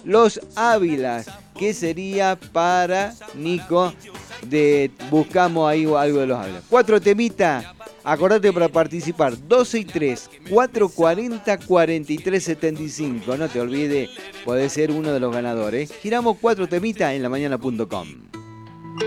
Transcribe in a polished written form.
Los Ávilas, que sería para Nico buscamos ahí algo de los Ávilas. 4 temitas. Acordate para participar, 12 y 3, 440 43 75. No te olvides, podés ser uno de los ganadores. Giramos 4 temitas en lamañana.com.